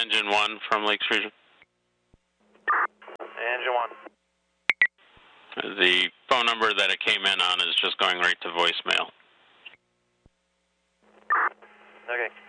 Engine 1 from Lakes Region. Engine 1. The phone number that it came in on is just going right to voicemail. Okay.